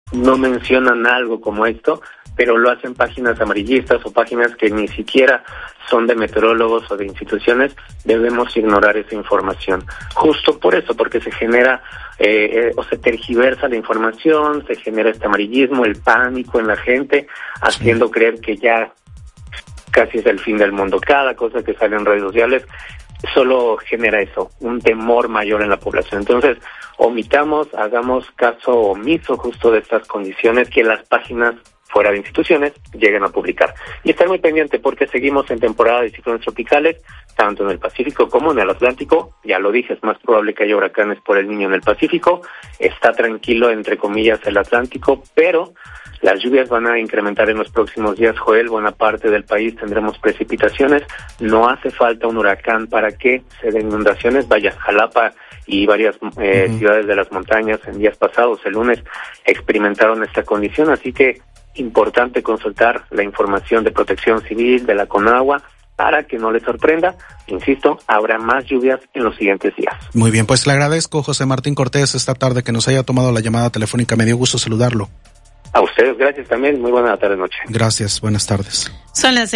no mencionan algo como esto, pero lo hacen páginas amarillistas o páginas que ni siquiera son de meteorólogos o de instituciones. Debemos ignorar esa información. Justo por eso, porque se genera o se tergiversa la información, se genera este amarillismo, el pánico en la gente, haciendo creer que ya casi es el fin del mundo. Cada cosa que sale en redes sociales solo genera eso, un temor mayor en la población. Entonces, hagamos caso omiso justo de estas condiciones que las páginas fuera de instituciones lleguen a publicar. Y estar muy pendiente porque seguimos en temporada de ciclones tropicales, tanto en el Pacífico como en el Atlántico. Ya lo dije, es más probable que haya huracanes por el Niño en el Pacífico. Está tranquilo, entre comillas, el Atlántico, pero las lluvias van a incrementar en los próximos días, Joel. Buena parte del país tendremos precipitaciones. No hace falta un huracán para que se den inundaciones. Vaya, Jalapa y varias ciudades de las montañas en días pasados, el lunes, experimentaron esta condición. Así que importante consultar la información de Protección Civil, de la Conagua, para que no les sorprenda. Insisto, habrá más lluvias en los siguientes días. Muy bien, pues le agradezco, José Martín Cortés, esta tarde que nos haya tomado la llamada telefónica. Me dio gusto saludarlo. A ustedes, gracias también. Muy buena tarde, noche. Gracias, buenas tardes. Son las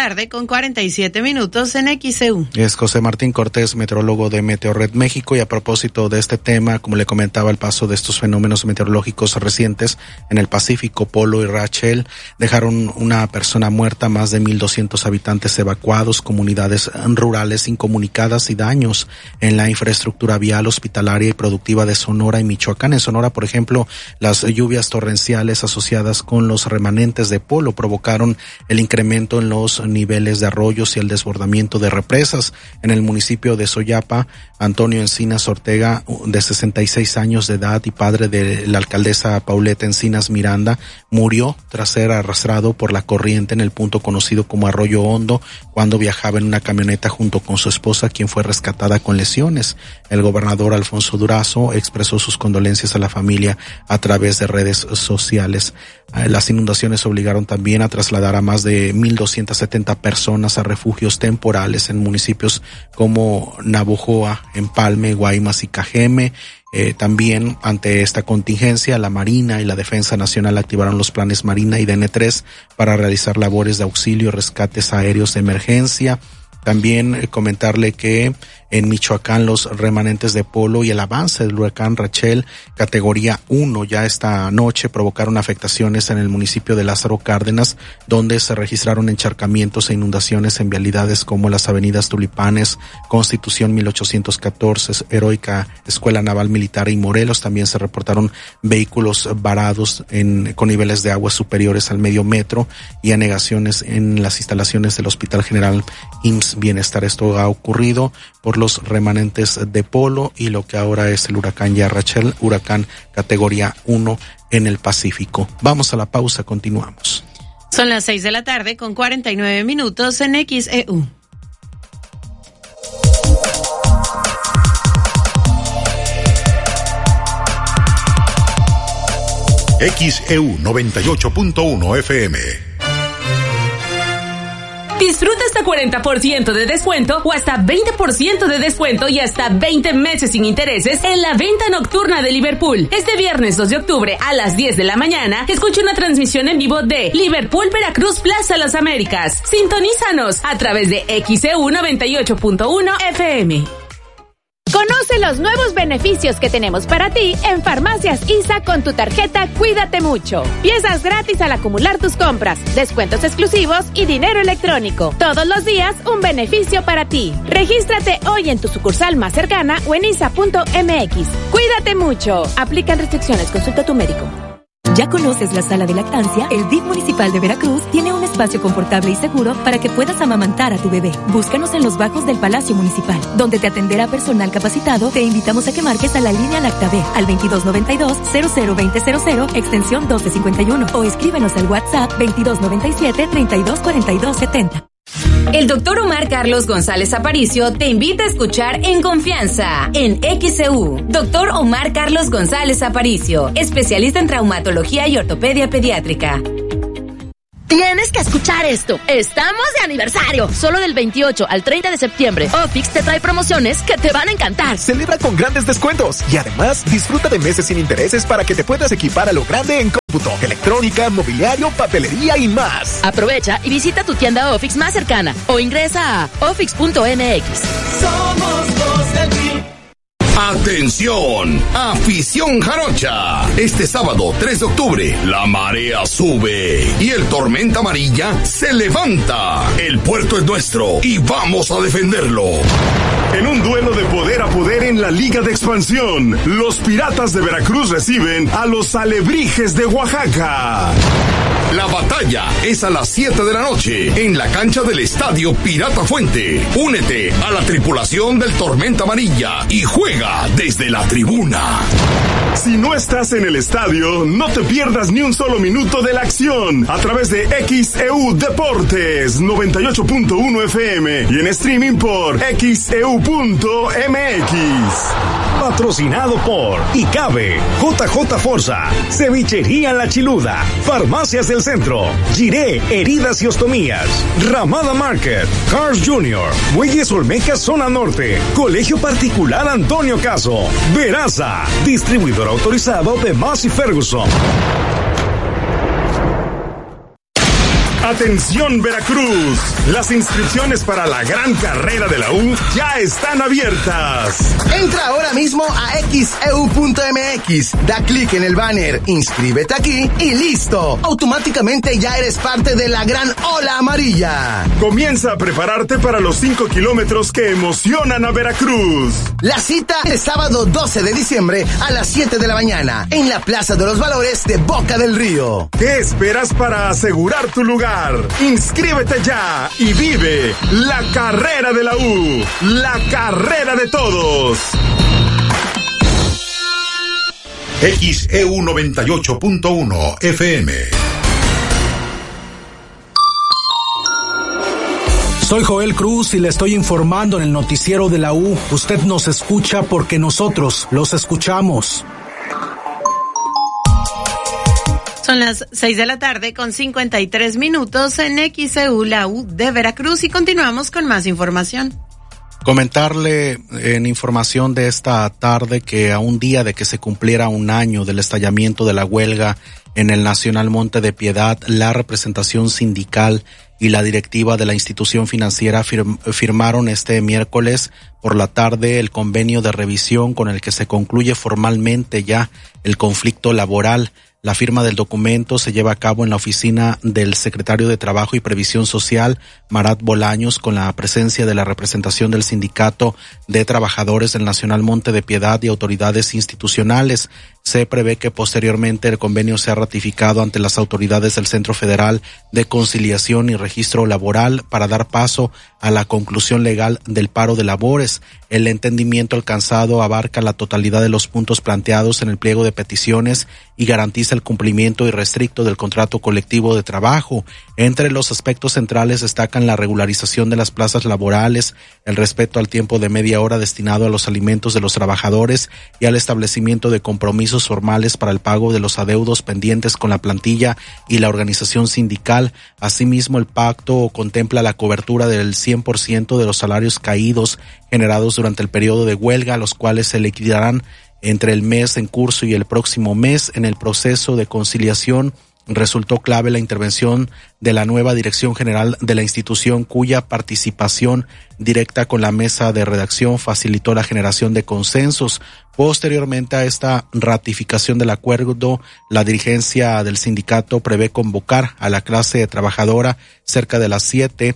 6:47 en XEU. Es José Martín Cortés, meteorólogo de Meteorred México, y a propósito de este tema, como le comentaba, el paso de estos fenómenos meteorológicos recientes en el Pacífico, Polo y Rachel dejaron una persona muerta, más de 1,200 habitantes evacuados, comunidades rurales incomunicadas y daños en la infraestructura vial, hospitalaria y productiva de Sonora y Michoacán. En Sonora, por ejemplo, las lluvias torrenciales asociadas con los remanentes de Polo provocaron el incremento en los niveles de arroyos y el desbordamiento de represas. En el municipio de Soyapa, Antonio Encinas Ortega, de 66 años de edad y padre de la alcaldesa Pauleta Encinas Miranda, murió tras ser arrastrado por la corriente en el punto conocido como Arroyo Hondo cuando viajaba en una camioneta junto con su esposa, quien fue rescatada con lesiones. El gobernador Alfonso Durazo expresó sus condolencias a la familia a través de redes sociales. Las inundaciones obligaron también a trasladar a más de 1,270 personas a refugios temporales en municipios como Navojoa, Empalme, Guaymas y Cajeme. También ante esta contingencia, la Marina y la Defensa Nacional activaron los planes Marina y DN3 para realizar labores de auxilio y rescates aéreos de emergencia. También comentarle que en Michoacán los remanentes de Polo y el avance del huracán Rachel, categoría 1, ya esta noche provocaron afectaciones en el municipio de Lázaro Cárdenas, donde se registraron encharcamientos e inundaciones en vialidades como las avenidas Tulipanes, Constitución 1814, Heroica Escuela Naval Militar y Morelos. También se reportaron vehículos varados con niveles de agua superiores al medio metro y anegaciones en las instalaciones del Hospital General IMSS Bienestar. Esto ha ocurrido por los remanentes de Polo y lo que ahora es el huracán ya Rachel, huracán categoría 1 en el Pacífico. Vamos a la pausa, continuamos. Son las 6:49 en XEU. XEU 98.1 FM. Disfruta hasta 40% de descuento o hasta 20% de descuento y hasta 20 meses sin intereses en la venta nocturna de Liverpool. Este viernes 2 de octubre a las 10 de la mañana, escucha una transmisión en vivo de Liverpool Veracruz Plaza Las Américas. Sintonízanos a través de XEU 98.1 FM. Conoce los nuevos beneficios que tenemos para ti en Farmacias ISA con tu tarjeta Cuídate Mucho. Piezas gratis al acumular tus compras, descuentos exclusivos y dinero electrónico. Todos los días un beneficio para ti. Regístrate hoy en tu sucursal más cercana o en isa.mx. Cuídate mucho. Aplican restricciones. Consulta a tu médico. ¿Ya conoces la sala de lactancia? El DIF municipal de Veracruz tiene un espacio confortable y seguro para que puedas amamantar a tu bebé. Búscanos en los bajos del Palacio Municipal, donde te atenderá personal capacitado. Te invitamos a que marques a la línea LactaB al 2292-002000, extensión 1251, o escríbenos al WhatsApp 2297-324270. El doctor Omar Carlos González Aparicio te invita a escuchar En Confianza, en XEU. Doctor Omar Carlos González Aparicio, especialista en traumatología y ortopedia pediátrica. ¿Tienes Tienes que escuchar esto. Estamos de aniversario. Solo del 28 al 30 de septiembre, Ofix te trae promociones que te van a encantar. Celebra con grandes descuentos y además disfruta de meses sin intereses para que te puedas equipar a lo grande en cómputo, electrónica, mobiliario, papelería y más. Aprovecha y visita tu tienda Ofix más cercana o ingresa a ofix.mx. Somos voz del PRI. ¡Atención! ¡Afición jarocha! Este sábado 3 de octubre, la marea sube y el Tormenta Amarilla se levanta. El puerto es nuestro y vamos a defenderlo. En un duelo de poder a poder en la Liga de Expansión, los Piratas de Veracruz reciben a los Alebrijes de Oaxaca. La batalla es a las 7 de la noche en la cancha del Estadio Pirata Fuente. Únete a la tripulación del Tormenta Amarilla y juega desde la tribuna. Si no estás en el estadio, no te pierdas ni un solo minuto de la acción a través de XEU Deportes 98.1 FM y en streaming por XEU.mx. Patrocinado por Icabe, JJ Forza, Cevichería La Chiluda, Farmacias del Centro, Giré Heridas y Ostomías, Ramada Market, Cars Jr., Muelles Olmeca Zona Norte, Colegio Particular Antonio Caso, Veraza, distribuidor autorizado de Massey Ferguson. Atención Veracruz, las inscripciones para la gran carrera de la U ya están abiertas. Entra ahora mismo a xeu.mx, da clic en el banner, inscríbete aquí y listo. Automáticamente ya eres parte de la gran ola amarilla. Comienza a prepararte para los 5 kilómetros que emocionan a Veracruz. La cita es sábado 12 de diciembre a las 7 de la mañana en la Plaza de los Valores de Boca del Río. ¿Qué esperas para asegurar tu lugar? Inscríbete ya y vive la carrera de la U, la carrera de todos. XEU 98.1 FM. Soy Joel Cruz y le estoy informando en el noticiero de la U. Usted nos escucha porque nosotros los escuchamos. Son las 6 de la tarde con 53 minutos en XEU, la U de Veracruz, y continuamos con más información. Comentarle en información de esta tarde que a un día de que se cumpliera un año del estallamiento de la huelga en el Nacional Monte de Piedad, la representación sindical y la directiva de la institución financiera firmaron este miércoles por la tarde el convenio de revisión con el que se concluye formalmente ya el conflicto laboral. La firma del documento se lleva a cabo en la oficina del secretario de Trabajo y Previsión Social, Marat Bolaños, con la presencia de la representación del Sindicato de Trabajadores del Nacional Monte de Piedad y autoridades institucionales. Se prevé que posteriormente el convenio sea ratificado ante las autoridades del Centro Federal de Conciliación y Registro Laboral para dar paso a la conclusión legal del paro de labores. El entendimiento alcanzado abarca la totalidad de los puntos planteados en el pliego de peticiones y garantiza el cumplimiento irrestricto del contrato colectivo de trabajo. Entre los aspectos centrales destacan la regularización de las plazas laborales, el respeto al tiempo de media hora destinado a los alimentos de los trabajadores y al establecimiento de compromisos formales para el pago de los adeudos pendientes con la plantilla y la organización sindical. Asimismo, el pacto contempla la cobertura del 100% de los salarios caídos generados durante el periodo de huelga, los cuales se liquidarán entre el mes en curso y el próximo mes. En el proceso de conciliación resultó clave la intervención de la nueva Dirección General de la institución, cuya participación directa con la mesa de redacción facilitó la generación de consensos. Posteriormente a esta ratificación del acuerdo, la dirigencia del sindicato prevé convocar a la clase trabajadora cerca de las 7,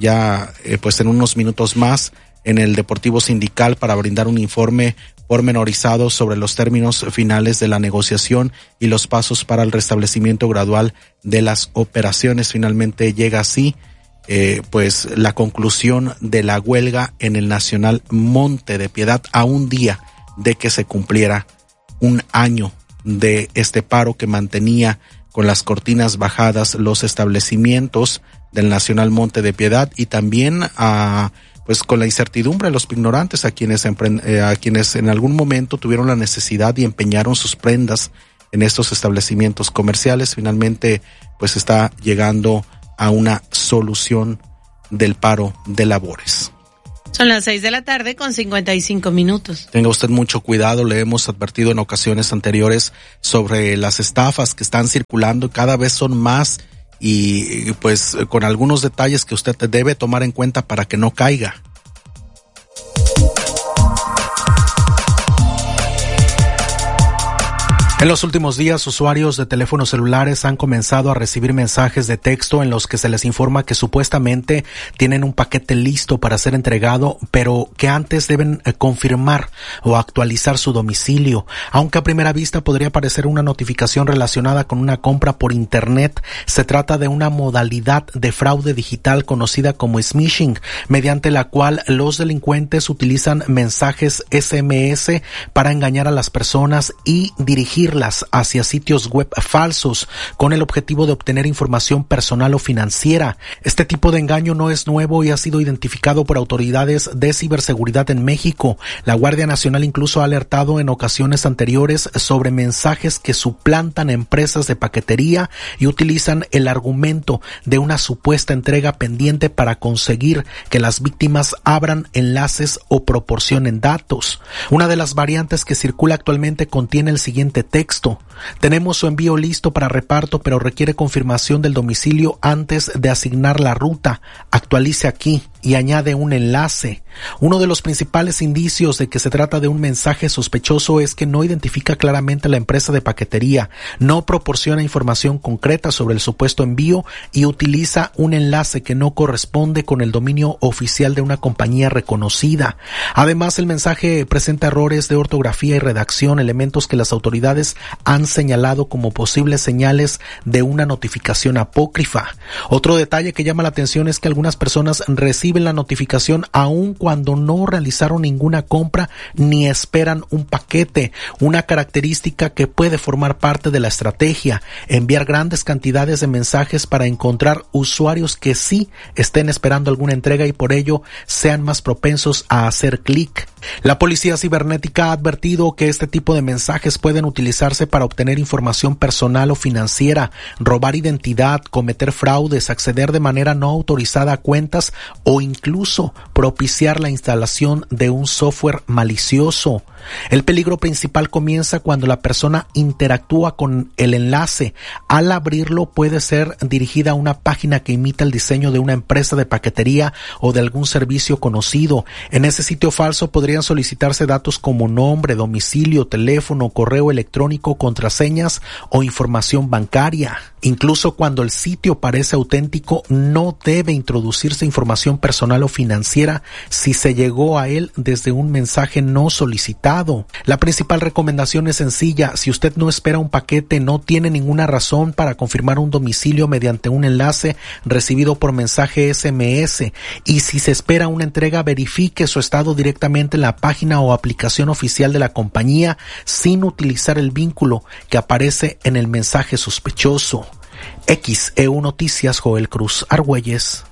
pues en unos minutos más, en el Deportivo Sindical para brindar un informe pormenorizado sobre los términos finales de la negociación y los pasos para el restablecimiento gradual de las operaciones. Finalmente llega así pues la conclusión de la huelga en el Nacional Monte de Piedad a un día de que se cumpliera un año de este paro que mantenía con las cortinas bajadas los establecimientos del Nacional Monte de Piedad, y también pues con la incertidumbre de los ignorantes a quienes en algún momento tuvieron la necesidad y empeñaron sus prendas en estos establecimientos comerciales. Finalmente pues está llegando a una solución del paro de labores. Son las 6:55 p.m. Tenga usted mucho cuidado, le hemos advertido en ocasiones anteriores sobre las estafas que están circulando, cada vez son más y pues con algunos detalles que usted debe tomar en cuenta para que no caiga. En los últimos días, usuarios de teléfonos celulares han comenzado a recibir mensajes de texto en los que se les informa que supuestamente tienen un paquete listo para ser entregado, pero que antes deben confirmar o actualizar su domicilio. Aunque a primera vista podría parecer una notificación relacionada con una compra por internet, se trata de una modalidad de fraude digital conocida como smishing, mediante la cual los delincuentes utilizan mensajes SMS para engañar a las personas y dirigirlas hacia sitios web falsos con el objetivo de obtener información personal o financiera. Este tipo de engaño no es nuevo y ha sido identificado por autoridades de ciberseguridad en México. La Guardia Nacional incluso ha alertado en ocasiones anteriores sobre mensajes que suplantan empresas de paquetería y utilizan el argumento de una supuesta entrega pendiente para conseguir que las víctimas abran enlaces o proporcionen datos. Una de las variantes que circula actualmente contiene el siguiente texto: tenemos su envío listo para reparto, pero requiere confirmación del domicilio antes de asignar la ruta. Actualice aquí y añade un enlace. Uno de los principales indicios de que se trata de un mensaje sospechoso es que no identifica claramente la empresa de paquetería, no proporciona información concreta sobre el supuesto envío y utiliza un enlace que no corresponde con el dominio oficial de una compañía reconocida. Además, el mensaje presenta errores de ortografía y redacción, elementos que las autoridades han señalado como posibles señales de una notificación apócrifa. Otro detalle que llama la atención es que algunas personas reciben la notificación aún cuando no realizaron ninguna compra ni esperan un paquete, una característica que puede formar parte de la estrategia, enviar grandes cantidades de mensajes para encontrar usuarios que sí estén esperando alguna entrega y por ello sean más propensos a hacer clic. La policía cibernética ha advertido que este tipo de mensajes pueden utilizarse para obtener información personal o financiera, robar identidad, cometer fraudes, acceder de manera no autorizada a cuentas o incluso propiciar la instalación de un software malicioso. El peligro principal comienza cuando la persona interactúa con el enlace. Al abrirlo puede ser dirigida a una página que imita el diseño de una empresa de paquetería o de algún servicio conocido. En ese sitio falso podrían solicitarse datos como nombre, domicilio, teléfono, correo electrónico, contraseñas o información bancaria. Incluso cuando el sitio parece auténtico, no debe introducirse información personal o financiera si se llegó a él desde un mensaje no solicitado. La principal recomendación es sencilla: si usted no espera un paquete, no tiene ninguna razón para confirmar un domicilio mediante un enlace recibido por mensaje SMS, y si se espera una entrega, verifique su estado directamente en la página o aplicación oficial de la compañía sin utilizar el vínculo que aparece en el mensaje sospechoso. XEU Noticias, Joel Cruz Argüelles.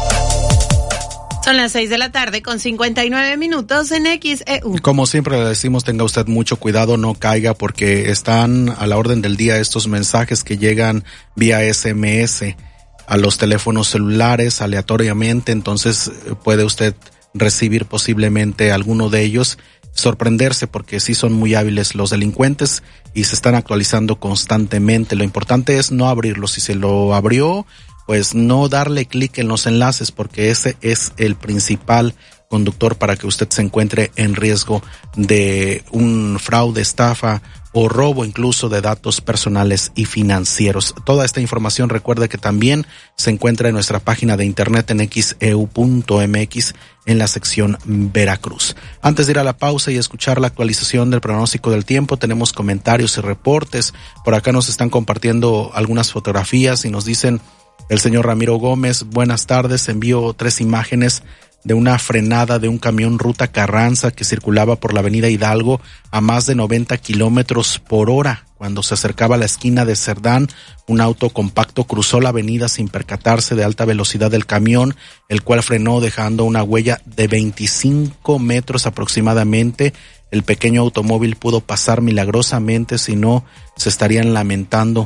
Son las 6:59 p.m. en XEU. Como siempre le decimos, tenga usted mucho cuidado, no caiga, porque están a la orden del día estos mensajes que llegan vía SMS a los teléfonos celulares aleatoriamente. Entonces puede usted recibir posiblemente alguno de ellos, sorprenderse, porque sí son muy hábiles los delincuentes y se están actualizando constantemente. Lo importante es no abrirlo. Si se lo abrió, pues no darle clic en los enlaces, porque ese es el principal conductor para que usted se encuentre en riesgo de un fraude, estafa o robo incluso de datos personales y financieros. Toda esta información, recuerde que también se encuentra en nuestra página de internet en xeu.mx en la sección Veracruz. Antes de ir a la pausa y escuchar la actualización del pronóstico del tiempo, tenemos comentarios y reportes. Por acá nos están compartiendo algunas fotografías y nos dicen: el señor Ramiro Gómez, buenas tardes, envío 3 imágenes de una frenada de un camión ruta Carranza que circulaba por la avenida Hidalgo a más de 90 kilómetros por hora. Cuando se acercaba a la esquina de Cerdán, un auto compacto cruzó la avenida sin percatarse de alta velocidad del camión, el cual frenó dejando una huella de 25 metros aproximadamente. El pequeño automóvil pudo pasar milagrosamente, si no se estarían lamentando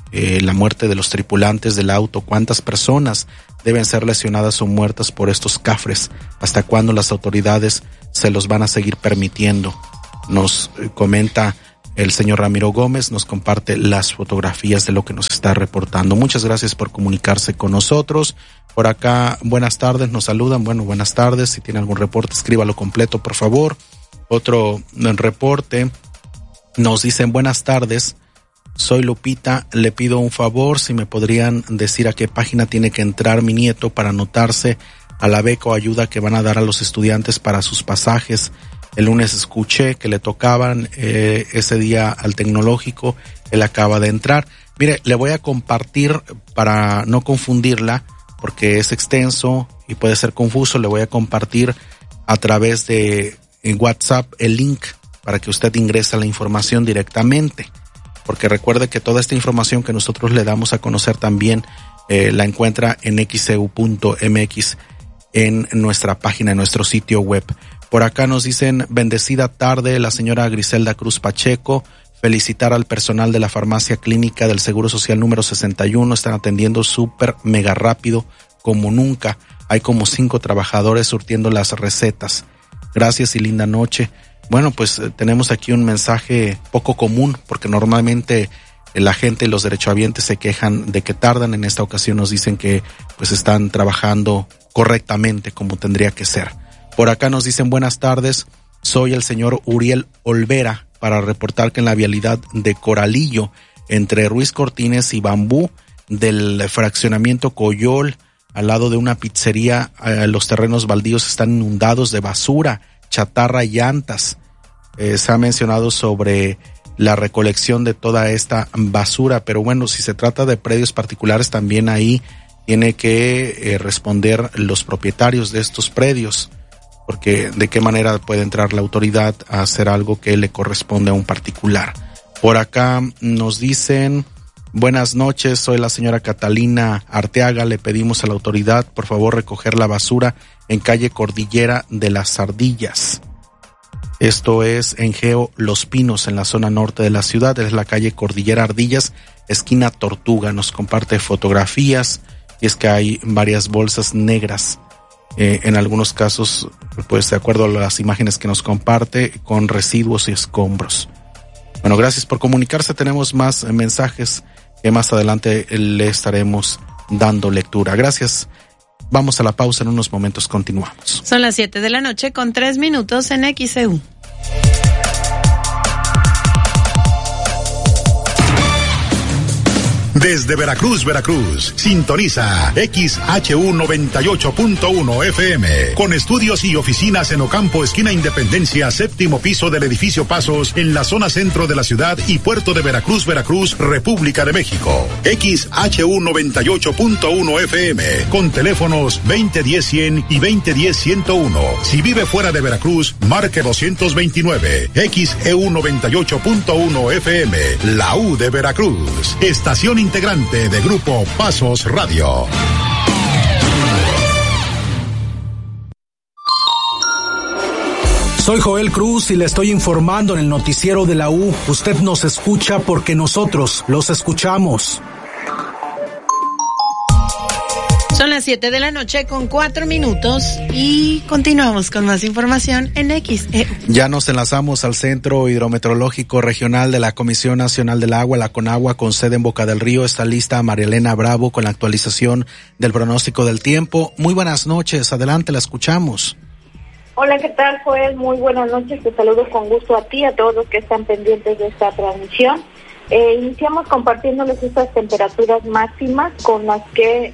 la muerte de los tripulantes del auto. ¿Cuántas personas deben ser lesionadas o muertas por estos cafres? ¿Hasta cuándo las autoridades se los van a seguir permitiendo? Nos comenta el señor Ramiro Gómez, nos comparte las fotografías de lo que nos está reportando. Muchas gracias por comunicarse con nosotros. Por acá, buenas tardes, nos saludan. Bueno, buenas tardes. Si tiene algún reporte, escríbalo completo, por favor. Otro reporte, nos dicen buenas tardes. Soy Lupita, le pido un favor, si me podrían decir a qué página tiene que entrar mi nieto para anotarse a la beca o ayuda que van a dar a los estudiantes para sus pasajes. El lunes escuché que le tocaban ese día al tecnológico, él acaba de entrar. Mire, le voy a compartir para no confundirla, porque es extenso y puede ser confuso, le voy a compartir a través de WhatsApp el link para que usted ingrese a la información directamente. Porque recuerde que toda esta información que nosotros le damos a conocer también la encuentra en xeu.mx en nuestra página, en nuestro sitio web. Por acá nos dicen, bendecida tarde, la señora Griselda Cruz Pacheco, felicitar al personal de la farmacia clínica del Seguro Social número 61, están atendiendo súper mega rápido como nunca, hay como 5 trabajadores surtiendo las recetas. Gracias y linda noche. Bueno, pues tenemos aquí un mensaje poco común, porque normalmente la gente y los derechohabientes se quejan de que tardan. En esta ocasión nos dicen que pues están trabajando correctamente como tendría que ser. Por acá nos dicen buenas tardes, soy el señor Uriel Olvera para reportar que en la vialidad de Coralillo, entre Ruiz Cortines y Bambú, del fraccionamiento Coyol, al lado de una pizzería, los terrenos baldíos están inundados de basura, chatarra y llantas. Se ha mencionado sobre la recolección de toda esta basura, pero bueno, si se trata de predios particulares, también ahí tiene que responder los propietarios de estos predios, porque de qué manera puede entrar la autoridad a hacer algo que le corresponde a un particular. Por acá nos dicen, buenas noches, soy la señora Catalina Arteaga, le pedimos a la autoridad, por favor, recoger la basura en calle Cordillera de las Ardillas. Esto es en Geo Los Pinos, en la zona norte de la ciudad, es la calle Cordillera Ardillas, esquina Tortuga. Nos comparte fotografías y es que hay varias bolsas negras, en algunos casos, pues de acuerdo a las imágenes que nos comparte, con residuos y escombros. Bueno, gracias por comunicarse, tenemos más mensajes que más adelante le estaremos dando lectura. Gracias. Vamos a la pausa, en unos momentos continuamos. Son las 7 de la noche con 3 minutos en XEU. Desde Veracruz, Veracruz, sintoniza XHU 98.1 FM, con estudios y oficinas en Ocampo, esquina Independencia, 7º piso del edificio Pasos, en la zona centro de la ciudad y puerto de Veracruz, Veracruz, República de México. XHU 98.1 FM, con teléfonos 2010-100 y 2010-101. Si vive fuera de Veracruz, marque 229. XEU 98.1 FM, la U de Veracruz, estación integrante de Grupo Pasos Radio. Soy Joel Cruz y le estoy informando en el noticiero de la U. Usted nos escucha porque nosotros los escuchamos. Son las 7 de la noche con 4 minutos y continuamos con más información en XEU. Ya nos enlazamos al Centro Hidrometeorológico Regional de la Comisión Nacional del Agua, la CONAGUA, con sede en Boca del Río. Está lista María Elena Bravo con la actualización del pronóstico del tiempo. Muy buenas noches, adelante, la escuchamos. Hola, ¿qué tal, Joel? Muy buenas noches, te saludo con gusto a ti, a todos los que están pendientes de esta transmisión. Iniciamos compartiéndoles estas temperaturas máximas con las que,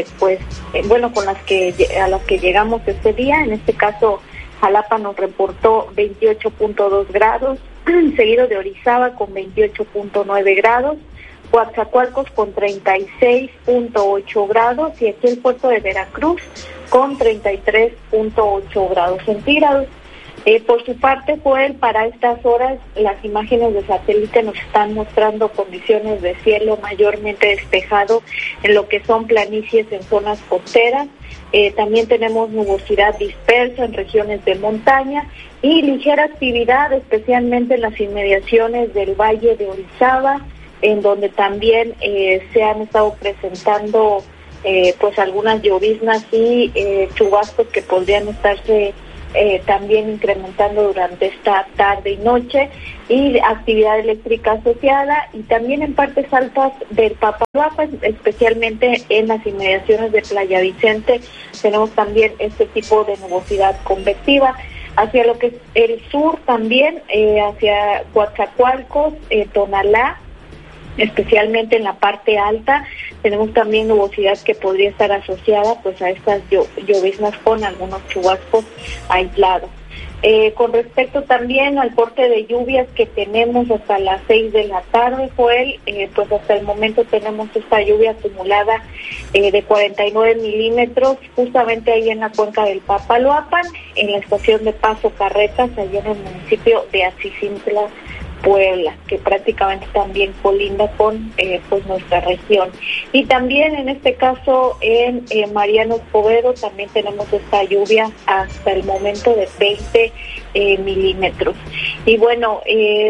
a las que llegamos este día. En este caso, Jalapa nos reportó 28.2 grados, seguido de Orizaba con 28.9 grados, Coatzacoalcos con 36.8 grados y aquí el puerto de Veracruz con 33.8 grados centígrados. Por su parte, Joel, para estas horas las imágenes de satélite nos están mostrando condiciones de cielo mayormente despejado en lo que son planicies en zonas costeras. También tenemos nubosidad dispersa en regiones de montaña y ligera actividad, especialmente en las inmediaciones del Valle de Orizaba, en donde también se han estado presentando pues algunas lloviznas y chubascos que podrían estarse también incrementando durante esta tarde y noche, y actividad eléctrica asociada, y también en partes altas del Papaloapan, especialmente en las inmediaciones de Playa Vicente, tenemos también este tipo de nubosidad convectiva. Hacia lo que es el sur también, hacia Coatzacoalcos, Tonalá, especialmente en la parte alta, tenemos también nubosidad que podría estar asociada pues a estas lloviznas con algunos chubascos aislados. Con respecto también al corte de lluvias que tenemos hasta las 6 de la tarde, Joel, pues hasta el momento tenemos esta lluvia acumulada de 49 milímetros, justamente ahí en la cuenca del Papaloapan, en la estación de Paso Carretas, allá en el municipio de Acicintla, Puebla, que prácticamente también colinda con pues nuestra región. Y también en este caso en Mariano Escobedo también tenemos esta lluvia hasta el momento de 20 milímetros. Y bueno,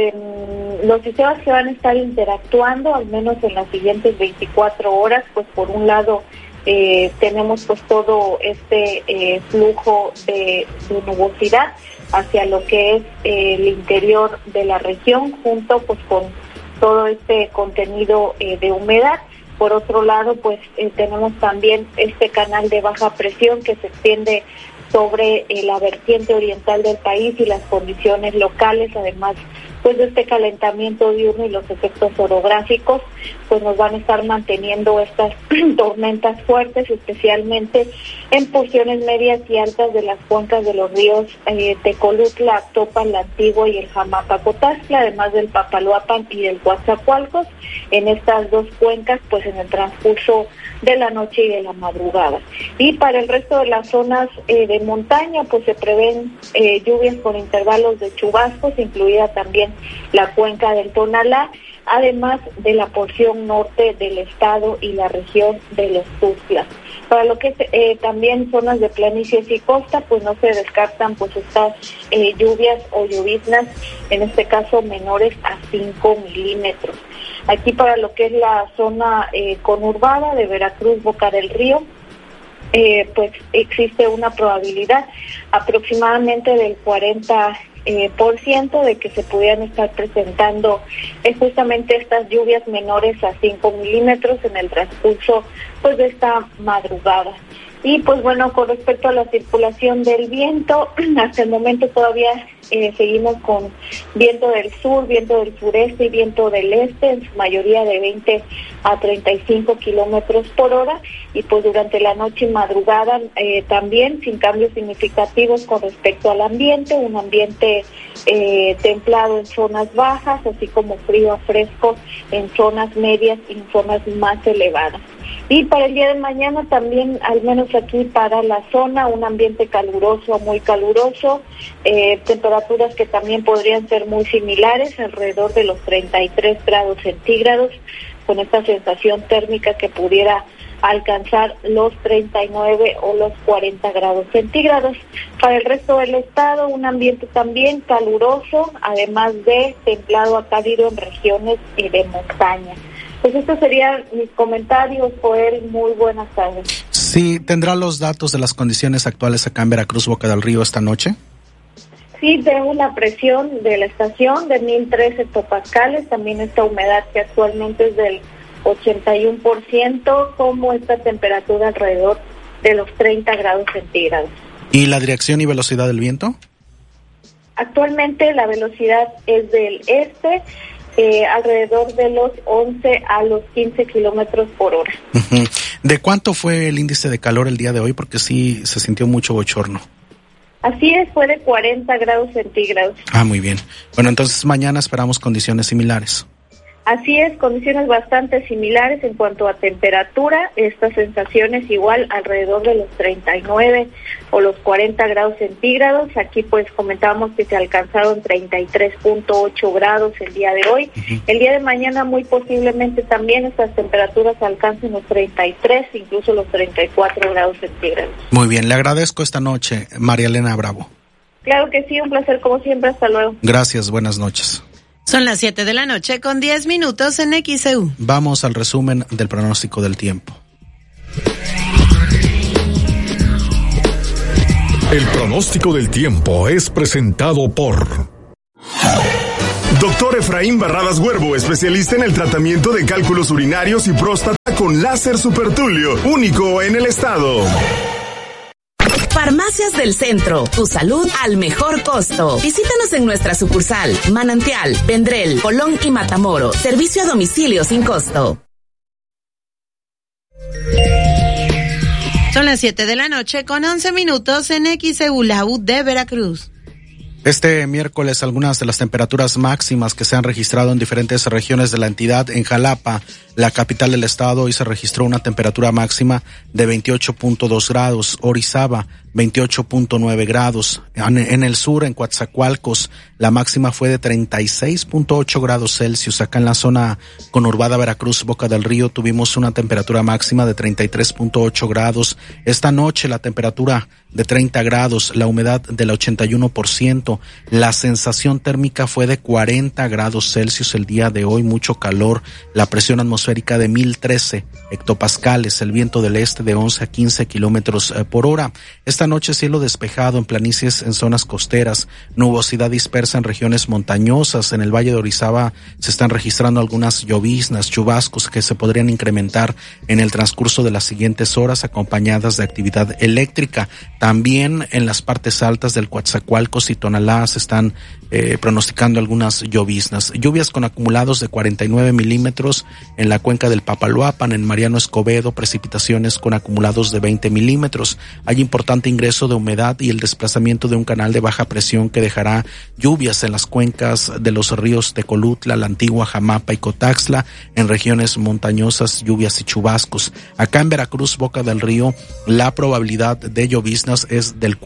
los sistemas que van a estar interactuando al menos en las siguientes 24 horas, pues por un lado tenemos pues todo este flujo de nubosidad hacia lo que es el interior de la región, junto pues con todo este contenido de humedad. Por otro lado, pues tenemos también este canal de baja presión que se extiende sobre la vertiente oriental del país y las condiciones locales, además pues de este calentamiento diurno y los efectos orográficos, pues nos van a estar manteniendo estas tormentas fuertes, especialmente en porciones medias y altas de las cuencas de los ríos Tecolutla, Actopan, La Antigua y el Jamapacotaxtla, además del Papaloapan y del Coatzacoalcos. En estas dos cuencas, pues en el transcurso de la noche y de la madrugada. Y para el resto de las zonas de montaña, pues se prevén lluvias con intervalos de chubascos, incluida también la cuenca del Tonalá, además de la porción norte del estado y la región de los Tuxtlas. Para lo que es también zonas de planicies y costa, pues no se descartan pues estas lluvias o lloviznas, en este caso menores a 5 milímetros. Aquí para lo que es la zona conurbada de Veracruz, Boca del Río, pues existe una probabilidad aproximadamente del 40% de que se pudieran estar presentando justamente estas lluvias menores a 5 milímetros en el transcurso pues de esta madrugada. Y pues bueno, con respecto a la circulación del viento, hasta el momento todavía seguimos con viento del sur, viento del sureste y viento del este, en su mayoría de 20 a 35 kilómetros por hora, y pues durante la noche y madrugada también sin cambios significativos con respecto al ambiente, un ambiente templado en zonas bajas, así como frío a fresco en zonas medias y en zonas más elevadas. Y para el día de mañana también, al menos aquí para la zona, un ambiente caluroso a muy caluroso, temperaturas que también podrían ser muy similares, alrededor de los 33 grados centígrados, con esta sensación térmica que pudiera alcanzar los 39 o los 40 grados centígrados. Para el resto del estado, un ambiente también caluroso, además de templado a cálido en regiones de montaña. Pues estos serían mis comentarios, Joel. Muy buenas tardes. Sí, ¿tendrá los datos de las condiciones actuales acá en Veracruz, Boca del Río, esta noche? Sí, tengo una presión de la estación de 1013 hectopascales, también esta humedad que actualmente es del 81%, como esta temperatura alrededor de los 30 grados centígrados. ¿Y la dirección y velocidad del viento? Actualmente la velocidad es del este, alrededor de los 11 a los 15 kilómetros por hora. Uh-huh. ¿De cuánto fue el índice de calor el día de hoy? Porque sí se sintió mucho bochorno. Así es, fue de 40 grados centígrados. Ah, muy bien. Bueno, entonces mañana esperamos condiciones similares. Así es, condiciones bastante similares en cuanto a temperatura. Estas sensaciones igual alrededor de los 39 o los 40 grados centígrados. Aquí pues comentábamos que se alcanzaron 33.8 grados el día de hoy. Uh-huh. El día de mañana muy posiblemente también estas temperaturas alcancen los 33, incluso los 34 grados centígrados. Muy bien, le agradezco esta noche, María Elena Bravo. Claro que sí, un placer como siempre, hasta luego. Gracias, buenas noches. Son las 7 de la noche con 10 minutos en XEU. Vamos al resumen del pronóstico del tiempo. El pronóstico del tiempo es presentado por Dr. Efraín Barradas Huervo, especialista en el tratamiento de cálculos urinarios y próstata con láser supertulio, único en el estado. Farmacias del Centro, tu salud al mejor costo. Visítanos en nuestra sucursal, Manantial, Vendrell, Colón y Matamoros. Servicio a domicilio sin costo. Son las 7 de la noche con 11 minutos en XEU, la U de Veracruz. Este miércoles algunas de las temperaturas máximas que se han registrado en diferentes regiones de la entidad. En Jalapa, la capital del estado, hoy se registró una temperatura máxima de 28.2 grados. Orizaba, 28.9 grados. En el sur, en Coatzacoalcos, la máxima fue de 36.8 grados Celsius. Acá en la zona conurbada Veracruz, Boca del Río, tuvimos una temperatura máxima de 33.8 grados. Esta noche la temperatura de 30 grados, la humedad del 81%, la sensación térmica fue de 40 grados Celsius el día de hoy, mucho calor, la presión atmosférica de 1013 hectopascales, el viento del este de 11 a 15 kilómetros por hora. Esta noche cielo despejado en planicies en zonas costeras, nubosidad dispersa en regiones montañosas. En el Valle de Orizaba se están registrando algunas lloviznas, chubascos que se podrían incrementar en el transcurso de las siguientes horas, acompañadas de actividad eléctrica. También en las partes altas del Coatzacoalcos y Tonalá se están pronosticando algunas lloviznas. Lluvias con acumulados de 49 milímetros en la cuenca del Papaloapan, en Mariano Escobedo, precipitaciones con acumulados de 20 milímetros. Hay importante ingreso de humedad y el desplazamiento de un canal de baja presión que dejará lluvias en las cuencas de los ríos Tecolutla, La Antigua, Jamapa y Cotaxla, en regiones montañosas, lluvias y chubascos. Acá en Veracruz, Boca del Río, la probabilidad de lloviznas es del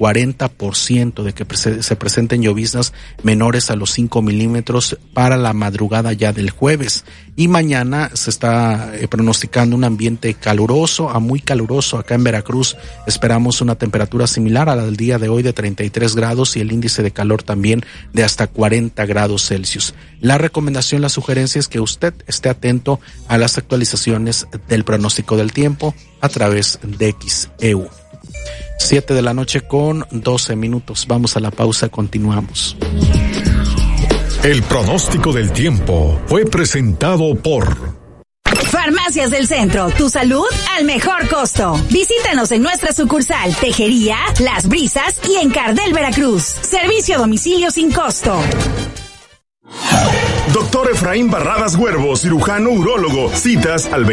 40% de que se presenten lloviznas menores a los 5 milímetros para la madrugada ya del jueves. Y mañana se está pronosticando un ambiente caluroso a muy caluroso acá en Veracruz. Esperamos una temperatura similar a la del día de hoy de 33 grados y el índice de calor también de hasta 40 grados Celsius. La recomendación, la sugerencia es que usted esté atento a las actualizaciones del pronóstico del tiempo a través de XEU. 7 de la noche con 12 minutos. Vamos a la pausa, continuamos. El pronóstico del tiempo fue presentado por Farmacias del Centro, tu salud al mejor costo. Visítanos en nuestra sucursal Tejería, Las Brisas y en Cardel, Veracruz. Servicio a domicilio sin costo. Dr. Efraín Barradas Huervo, cirujano urólogo. Citas al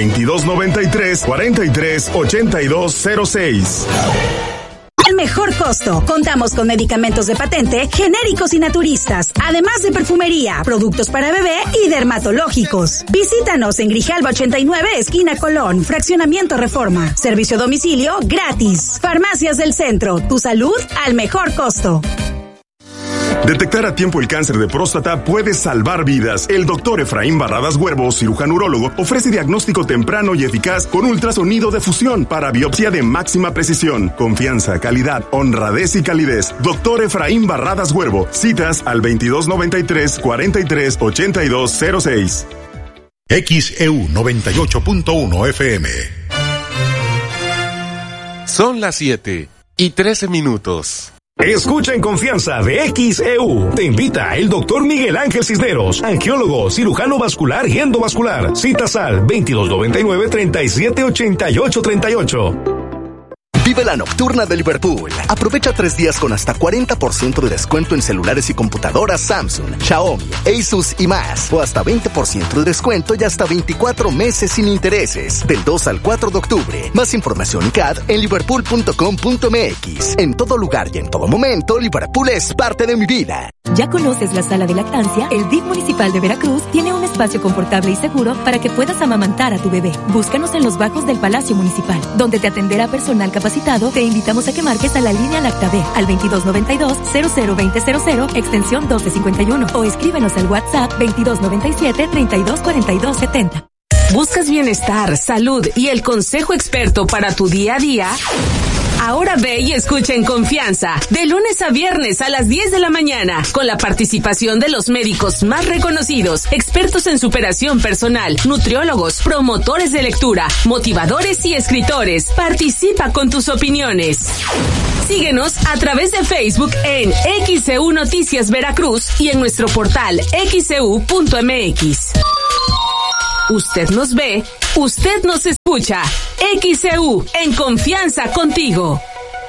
2293-438206. Al mejor costo. Contamos con medicamentos de patente, genéricos y naturistas, además de perfumería, productos para bebé y dermatológicos. Visítanos en Grijalba 89, esquina Colón, Fraccionamiento Reforma. Servicio a domicilio gratis. Farmacias del Centro, tu salud al mejor costo. Detectar a tiempo el cáncer de próstata puede salvar vidas. El doctor Efraín Barradas Huervo, cirujano urólogo, ofrece diagnóstico temprano y eficaz con ultrasonido de fusión para biopsia de máxima precisión. Confianza, calidad, honradez y calidez. Doctor Efraín Barradas Huervo. Citas al 2293-438206. XEU 98.1 FM. Son las 7:13. Escucha en confianza de XEU. Te invita el doctor Miguel Ángel Cisneros, angiólogo, cirujano vascular y endovascular. Citas al 2299-378838. Vive la nocturna de Liverpool. Aprovecha 3 días con hasta 40% de descuento en celulares y computadoras Samsung, Xiaomi, Asus y más. O hasta 20% de descuento y hasta 24 meses sin intereses. Del 2 al 4 de octubre. Más información y CAD en liverpool.com.mx. En todo lugar y en todo momento, Liverpool es parte de mi vida. ¿Ya conoces la sala de lactancia? El DIF municipal de Veracruz tiene un espacio confortable y seguro para que puedas amamantar a tu bebé. Búscanos en los bajos del Palacio Municipal, donde te atenderá personal capacitado. Te invitamos a que marques a la línea Lactabe al 2292-002000, extensión 1251, o escríbenos al WhatsApp 2297-324270. ¿Buscas bienestar, salud y el consejo experto para tu día a día? Ahora ve y escucha en confianza, de lunes a viernes a las 10 de la mañana, con la participación de los médicos más reconocidos, expertos en superación personal, nutriólogos, promotores de lectura, motivadores y escritores. Participa con tus opiniones. Síguenos a través de Facebook en XEU Noticias Veracruz y en nuestro portal xeu.mx. Usted nos ve, usted nos escucha. XEU, en confianza contigo.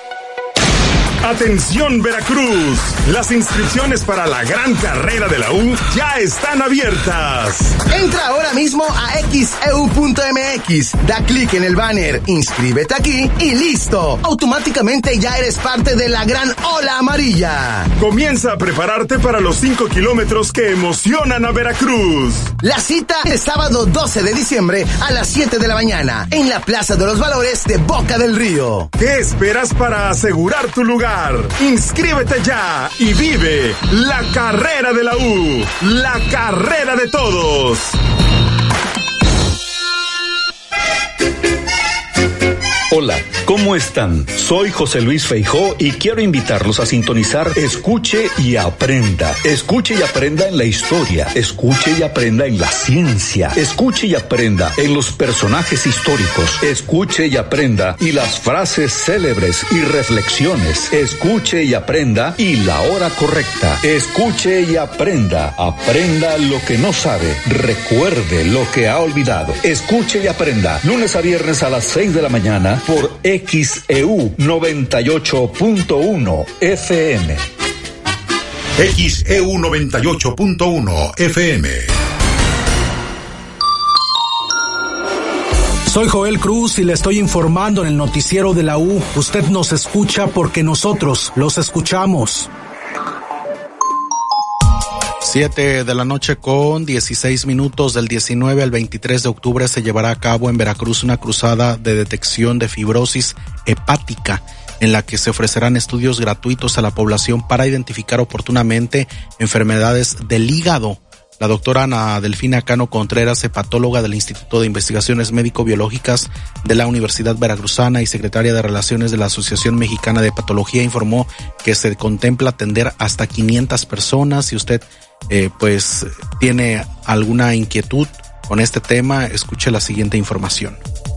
Atención Veracruz, las inscripciones para la gran carrera de la U ya están abiertas. Entra ahora mismo a xeu.mx, da clic en el banner, inscríbete aquí y listo. Automáticamente ya eres parte de la gran ola amarilla. Comienza a prepararte para los 5 kilómetros que emocionan a Veracruz. La cita es sábado 12 de diciembre a las 7 de la mañana en la Plaza de los Valores de Boca del Río. ¿Qué esperas para asegurar tu lugar? Inscríbete ya y vive la carrera de la U, la carrera de todos. Hola, ¿cómo están? Soy José Luis Feijó y quiero invitarlos a sintonizar Escuche y Aprenda. Escuche y aprenda en la historia, escuche y aprenda en la ciencia, escuche y aprenda en los personajes históricos, escuche y aprenda y las frases célebres y reflexiones, escuche y aprenda y la hora correcta, escuche y aprenda, aprenda lo que no sabe, recuerde lo que ha olvidado, escuche y aprenda, lunes a viernes a las 6 de la mañana, por XEU 98.1 FM. XEU 98.1 FM. Soy Joel Cruz y le estoy informando en el noticiero de la U. Usted nos escucha porque nosotros los escuchamos. 7 de la noche con 16 minutos. Del 19 al 23 de octubre se llevará a cabo en Veracruz una cruzada de detección de fibrosis hepática, en la que se ofrecerán estudios gratuitos a la población para identificar oportunamente enfermedades del hígado. La doctora Ana Delfina Cano Contreras, hepatóloga del Instituto de Investigaciones Médico-Biológicas de la Universidad Veracruzana y secretaria de Relaciones de la Asociación Mexicana de Hepatología, informó que se contempla atender hasta 500 personas. Si usted pues tiene alguna inquietud con este tema, escuche la siguiente información.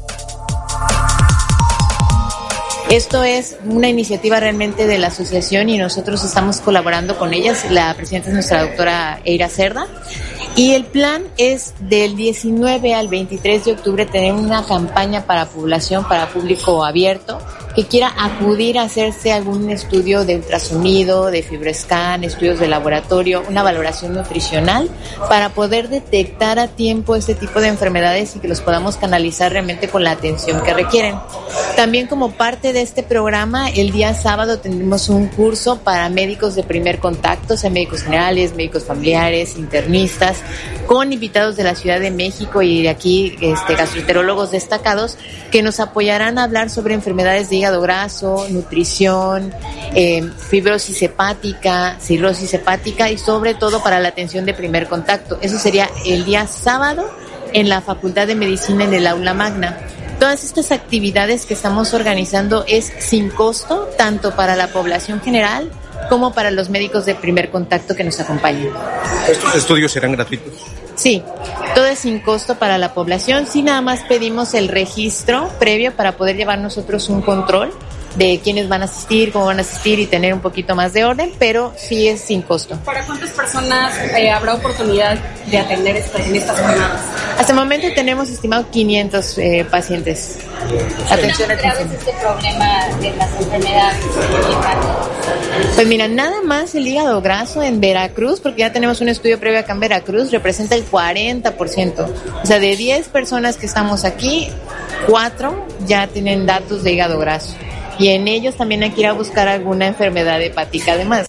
Esto es una iniciativa realmente de la asociación y nosotros estamos colaborando con ellas. La presidenta es nuestra doctora Eira Cerda. Y el plan es del 19 al 23 de octubre tener una campaña para población, para público abierto, que quiera acudir a hacerse algún estudio de ultrasonido, de FibroScan, estudios de laboratorio, una valoración nutricional, para poder detectar a tiempo este tipo de enfermedades y que los podamos canalizar realmente con la atención que requieren. También como parte de este programa, el día sábado tendremos un curso para médicos de primer contacto, o sea, médicos generales, médicos familiares, internistas, con invitados de la Ciudad de México y de aquí, gastroenterólogos destacados, que nos apoyarán a hablar sobre enfermedades de hígado graso, nutrición, fibrosis hepática, cirrosis hepática y sobre todo para la atención de primer contacto. Eso sería el día sábado en la Facultad de Medicina en el Aula Magna. Todas estas actividades que estamos organizando es sin costo, tanto para la población general como para los médicos de primer contacto que nos acompañan. ¿Estos estudios serán gratuitos? Sí, todo es sin costo para la población. Sí, nada más pedimos el registro previo para poder llevar nosotros un control de quiénes van a asistir, cómo van a asistir y tener un poquito más de orden, pero sí es sin costo. ¿Para cuántas personas habrá oportunidad de atender en estas jornadas? Hasta el momento tenemos estimado 500 pacientes. Atención, atención. ¿Qué este problema de las enfermedades? Pues mira, nada más el hígado graso en Veracruz, porque ya tenemos un estudio previo acá en Veracruz, representa el 40%. O sea, de 10 personas que estamos aquí, 4 ya tienen datos de hígado graso. Y en ellos también hay que ir a buscar alguna enfermedad hepática además.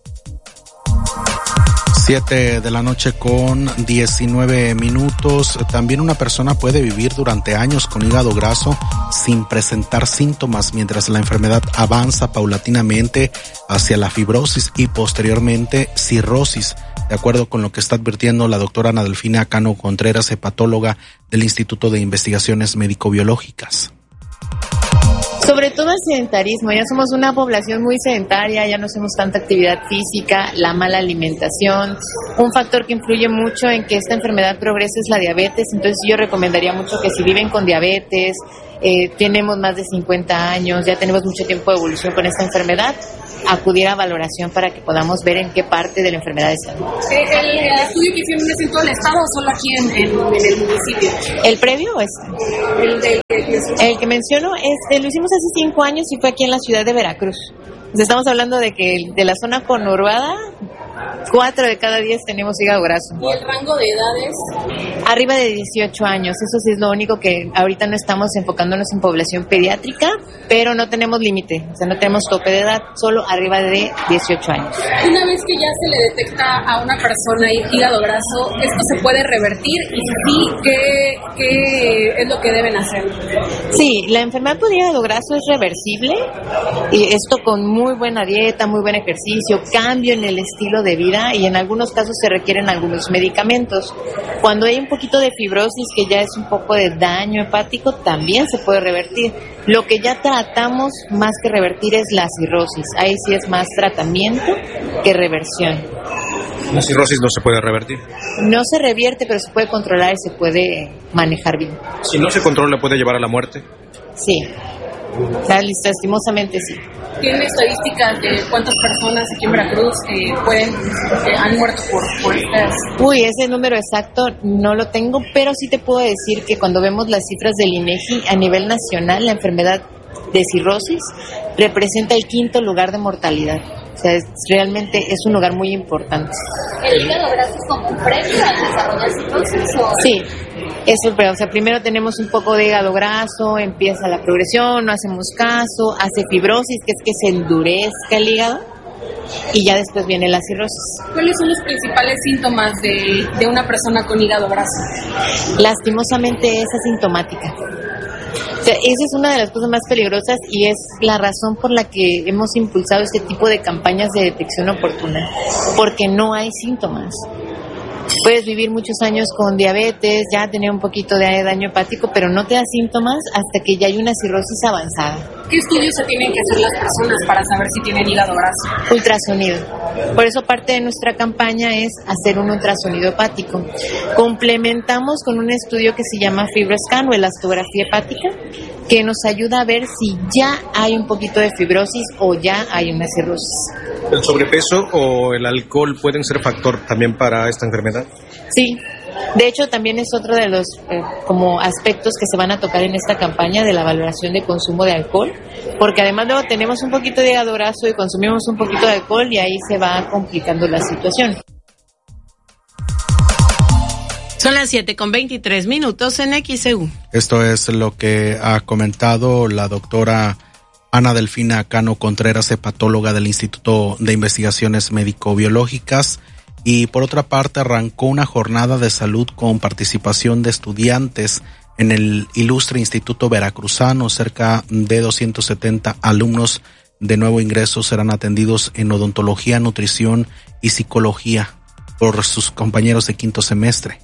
7 de la noche con 19 minutos. También una persona puede vivir durante años con hígado graso sin presentar síntomas, mientras la enfermedad avanza paulatinamente hacia la fibrosis y posteriormente cirrosis, de acuerdo con lo que está advirtiendo la doctora Ana Delfina Cano Contreras, hepatóloga del Instituto de Investigaciones Médico-Biológicas. Sobre todo el sedentarismo, ya somos una población muy sedentaria, ya no hacemos tanta actividad física, la mala alimentación. Un factor que influye mucho en que esta enfermedad progrese es la diabetes, entonces yo recomendaría mucho que si viven con diabetes, tenemos más de 50 años, ya tenemos mucho tiempo de evolución con esta enfermedad, acudir a valoración para que podamos ver en qué parte de la enfermedad están. ¿El estudio que hicieron es en todo el estado o solo aquí en el municipio? ¿El previo o el que menciono, lo hicimos hace 5 años y fue aquí en la ciudad de Veracruz. Entonces estamos hablando de que de la zona conurbada, 4 de cada 10 tenemos hígado graso. ¿Y el rango de edades? Arriba de 18 años, eso sí es lo único que ahorita no estamos enfocándonos en población pediátrica, pero no tenemos límite, o sea, no tenemos tope de edad, solo arriba de 18 años. Una vez que ya se le detecta a una persona hígado graso, ¿esto se puede revertir? Y sí, ¿qué es lo que deben hacer? Sí, la enfermedad por hígado graso es reversible, y esto con muy buena dieta, muy buen ejercicio, cambio en el estilo de vida y en algunos casos se requieren algunos medicamentos. Cuando hay un poquito de fibrosis, que ya es un poco de daño hepático, también se puede revertir. Lo que ya tratamos más que revertir es la cirrosis. Ahí sí es más tratamiento que reversión. ¿La cirrosis no se puede revertir? No se revierte, pero se puede controlar y se puede manejar bien. Si no se controla, ¿puede llevar a la muerte? Sí, lastimosamente sí. ¿Tiene estadísticas de cuántas personas aquí en Veracruz han muerto por estas? Uy, ese número exacto no lo tengo, pero sí te puedo decir que cuando vemos las cifras del INEGI a nivel nacional, la enfermedad de cirrosis representa el 5º lugar de mortalidad. O sea, realmente es un lugar muy importante. ¿El hígado graso es como un previo al desarrollar cirrosis? Sí. Eso, pero, o sea, primero tenemos un poco de hígado graso, empieza la progresión, no hacemos caso, hace fibrosis, que es que se endurezca el hígado, y ya después viene la cirrosis. ¿Cuáles son los principales síntomas de una persona con hígado graso? Lastimosamente es asintomática. O sea, esa es una de las cosas más peligrosas y es la razón por la que hemos impulsado este tipo de campañas de detección oportuna, porque no hay síntomas. Puedes vivir muchos años con diabetes, ya tener un poquito de daño hepático, pero no te da síntomas hasta que ya hay una cirrosis avanzada. ¿Qué estudios se tienen que hacer las personas para saber si tienen hígado graso? Ultrasonido. Por eso parte de nuestra campaña es hacer un ultrasonido hepático. Complementamos con un estudio que se llama FibroScan o elastografía hepática, que nos ayuda a ver si ya hay un poquito de fibrosis o ya hay una cirrosis. ¿El sobrepeso o el alcohol pueden ser factor también para esta enfermedad? Sí. De hecho, también es otro de los como aspectos que se van a tocar en esta campaña de la valoración de consumo de alcohol, porque además luego tenemos un poquito de hígado graso y consumimos un poquito de alcohol y ahí se va complicando la situación. Son las 7:23 en XEU. Esto es lo que ha comentado la doctora Ana Delfina Cano Contreras, hepatóloga del Instituto de Investigaciones Médico-Biológicas. Y por otra parte, arrancó una jornada de salud con participación de estudiantes en el ilustre Instituto Veracruzano. Cerca de 270 alumnos de nuevo ingreso serán atendidos en odontología, nutrición y psicología por sus compañeros de 5º semestre.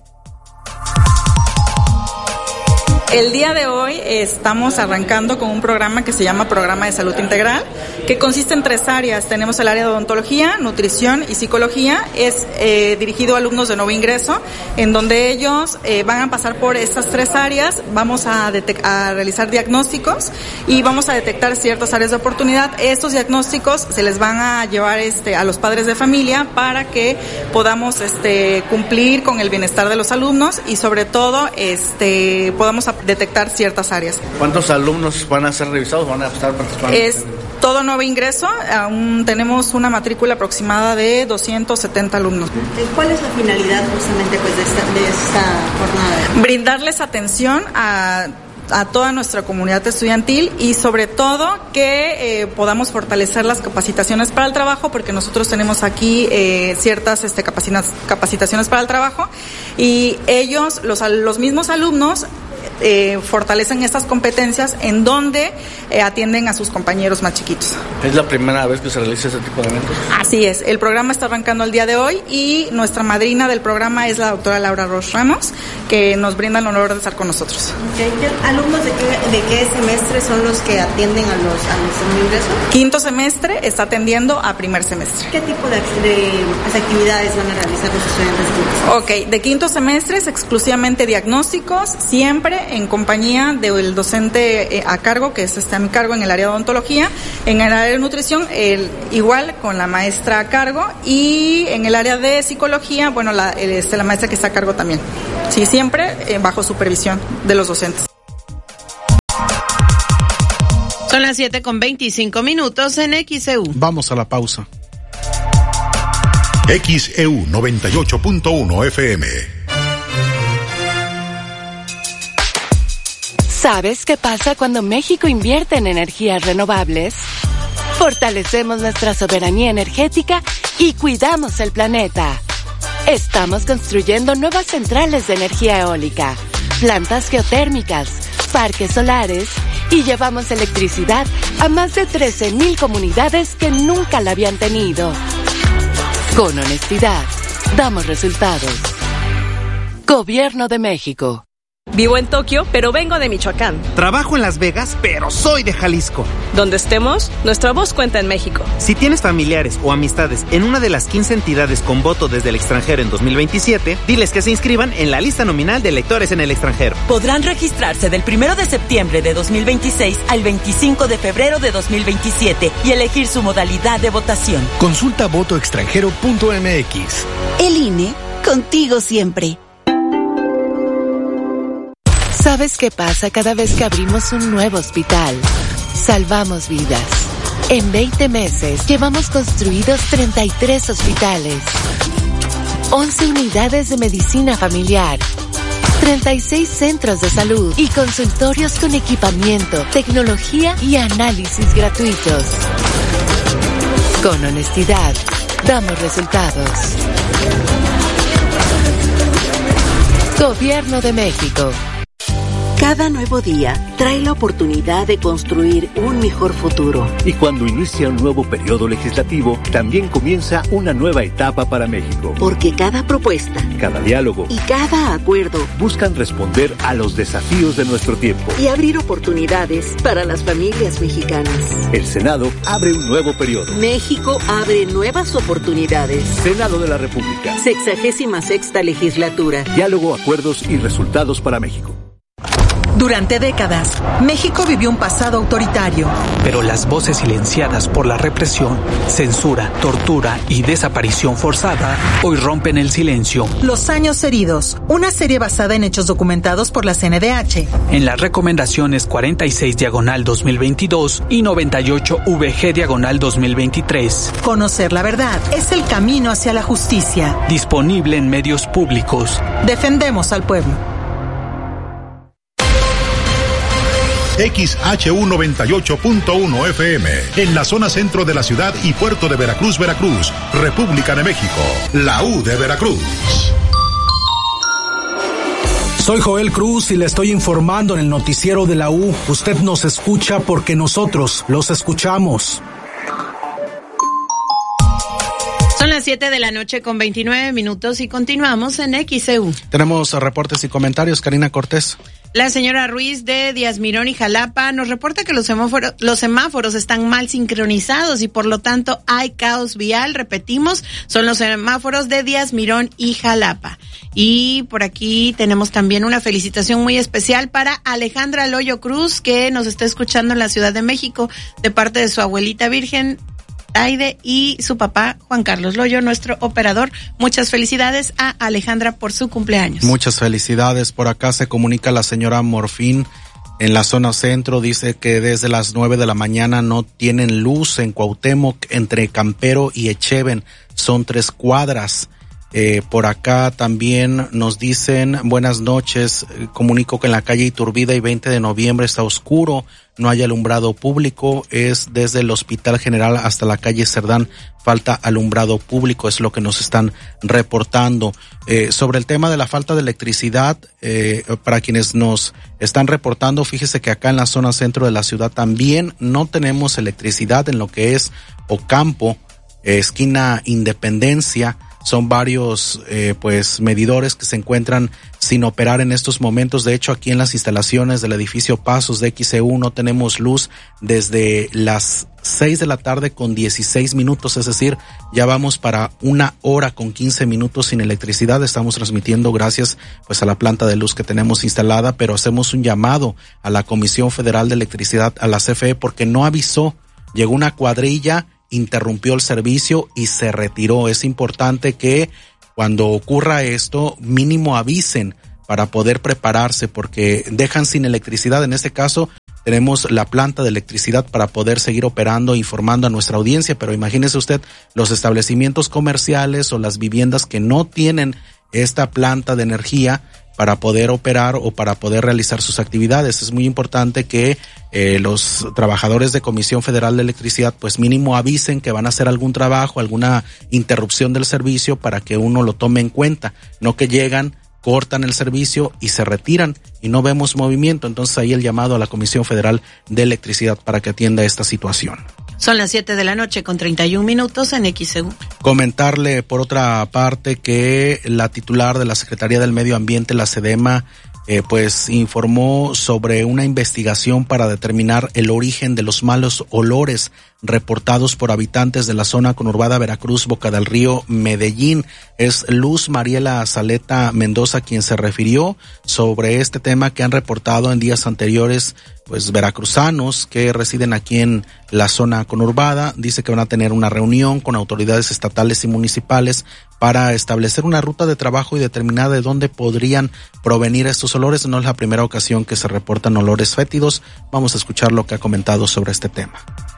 El día de hoy estamos arrancando con un programa que se llama Programa de Salud Integral, que consiste en 3 áreas. Tenemos el área de odontología, nutrición y psicología. Es dirigido a alumnos de nuevo ingreso, en donde ellos van a pasar por estas 3 áreas. Vamos a realizar diagnósticos y vamos a detectar ciertas áreas de oportunidad. Estos diagnósticos se les van a llevar a los padres de familia para que podamos cumplir con el bienestar de los alumnos y sobre todo podamos detectar ciertas áreas. ¿Cuántos alumnos van a ser revisados? ¿Van a estar participando? Es todo nuevo ingreso. Aún tenemos una matrícula aproximada de 270 alumnos. ¿Cuál es la finalidad justamente de esta jornada? Brindarles atención a toda nuestra comunidad estudiantil y sobre todo que podamos fortalecer las capacitaciones para el trabajo, porque nosotros tenemos aquí ciertas capacitaciones para el trabajo y ellos, los mismos alumnos, fortalecen estas competencias en donde atienden a sus compañeros más chiquitos. ¿Es la primera vez que se realiza ese tipo de eventos? Así es, el programa está arrancando el día de hoy y nuestra madrina del programa es la doctora Laura Ross Ramos, que nos brinda el honor de estar con nosotros. ¿Alumnos de qué semestre son los que atienden a los de ingreso? Quinto semestre está atendiendo a primer semestre. ¿Qué tipo de actividades van a realizar los estudiantes de quinto semestre? Ok, de quinto semestre es exclusivamente diagnósticos, siempre en compañía del docente a cargo, que es a mi cargo en el área de odontología, en el área de nutrición, igual con la maestra a cargo, y en el área de psicología, bueno, la maestra que está a cargo también. Sí, siempre bajo supervisión de los docentes. Son las 7:25 en XEU. Vamos a la pausa. XEU 98.1 FM. ¿Sabes qué pasa cuando México invierte en energías renovables? Fortalecemos nuestra soberanía energética y cuidamos el planeta. Estamos construyendo nuevas centrales de energía eólica, plantas geotérmicas, parques solares y llevamos electricidad a más de 13,000 comunidades que nunca la habían tenido. Con honestidad, damos resultados. Gobierno de México. Vivo en Tokio, pero vengo de Michoacán. Trabajo en Las Vegas, pero soy de Jalisco. Donde estemos, nuestra voz cuenta en México. Si tienes familiares o amistades en una de las 15 entidades con voto desde el extranjero en 2027, diles que se inscriban en la lista nominal de electores en el extranjero. Podrán registrarse del 1 de septiembre de 2026 al 25 de febrero de 2027 y elegir su modalidad de votación. Consulta votoextranjero.mx. El INE, contigo siempre. ¿Sabes qué pasa cada vez que abrimos un nuevo hospital? Salvamos vidas. En 20 meses llevamos construidos 33 hospitales, 11 unidades de medicina familiar, 36 centros de salud y consultorios con equipamiento, tecnología y análisis gratuitos. Con honestidad, damos resultados. Gobierno de México. Cada nuevo día trae la oportunidad de construir un mejor futuro. Y cuando inicia un nuevo periodo legislativo, también comienza una nueva etapa para México. Porque cada propuesta, cada diálogo y cada acuerdo buscan responder a los desafíos de nuestro tiempo y abrir oportunidades para las familias mexicanas. El Senado abre un nuevo periodo. México abre nuevas oportunidades. Senado de la República. 66ª legislatura. Diálogo, acuerdos y resultados para México. Durante décadas, México vivió un pasado autoritario. Pero las voces silenciadas por la represión, censura, tortura y desaparición forzada hoy rompen el silencio. Los años heridos, una serie basada en hechos documentados por la CNDH. En las recomendaciones 46/2022 y 98/VG/2023. Conocer la verdad es el camino hacia la justicia. Disponible en medios públicos. Defendemos al pueblo. XHU 98.1 FM, en la zona centro de la ciudad y puerto de Veracruz, Veracruz, República de México, la U de Veracruz. Soy Joel Cruz y le estoy informando en el noticiero de la U. Usted nos escucha porque nosotros los escuchamos. Son las 7:29 y continuamos en XEU. Tenemos reportes y comentarios. Karina Cortés. La señora Ruiz de Díaz Mirón y Jalapa nos reporta que los semáforos están mal sincronizados y por lo tanto hay caos vial. Repetimos, son los semáforos de Díaz Mirón y Jalapa. Y por aquí tenemos también una felicitación muy especial para Alejandra Loyo Cruz, que nos está escuchando en la Ciudad de México, de parte de su abuelita virgen Aide y su papá Juan Carlos Loyo, nuestro operador. Muchas felicidades a Alejandra por su cumpleaños. Muchas felicidades. Por acá se comunica la señora Morfín en la zona centro. Dice que desde las 9 de la mañana no tienen luz en Cuauhtémoc, entre Campero y Echeven. Son 3 cuadras. Por acá también nos dicen, buenas noches, comunico que en la calle Iturbide y 20 de noviembre está oscuro, no hay alumbrado público, es desde el Hospital General hasta la calle Cerdán, falta alumbrado público, es lo que nos están reportando. Sobre el tema de la falta de electricidad, para quienes nos están reportando, fíjese que acá en la zona centro de la ciudad también no tenemos electricidad en lo que es Ocampo, esquina Independencia. Son varios medidores que se encuentran sin operar en estos momentos. De hecho, aquí en las instalaciones del edificio Pasos de XCU no tenemos luz desde las 6 de la tarde con 16 minutos, es decir, ya vamos para 1 hora con 15 minutos sin electricidad. Estamos transmitiendo gracias a la planta de luz que tenemos instalada, pero hacemos un llamado a la Comisión Federal de Electricidad, a la CFE, porque no avisó. Llegó una cuadrilla, interrumpió el servicio y se retiró. Es importante que cuando ocurra esto, mínimo avisen para poder prepararse, porque dejan sin electricidad. En este caso, tenemos la planta de electricidad para poder seguir operando, informando a nuestra audiencia, pero imagínese usted los establecimientos comerciales o las viviendas que no tienen esta planta de energía para poder operar o para poder realizar sus actividades. Es muy importante que los trabajadores de Comisión Federal de Electricidad mínimo avisen que van a hacer algún trabajo, alguna interrupción del servicio para que uno lo tome en cuenta, no que llegan, cortan el servicio y se retiran y no vemos movimiento. Entonces ahí el llamado a la Comisión Federal de Electricidad para que atienda esta situación. Son las 7 de la noche con 31 minutos en XEU. Comentarle por otra parte que la titular de la Secretaría del Medio Ambiente, la SEDEMA, informó sobre una investigación para determinar el origen de los malos olores reportados por habitantes de la zona conurbada Veracruz, Boca del Río, Medellín. Es Luz Mariela Zaleta Mendoza quien se refirió sobre este tema que han reportado en días anteriores veracruzanos que residen aquí en la zona conurbada. Dice que van a tener una reunión con autoridades estatales y municipales para establecer una ruta de trabajo y determinar de dónde podrían provenir estos olores. No es la primera ocasión que se reportan olores fétidos. Vamos a escuchar lo que ha comentado sobre este tema.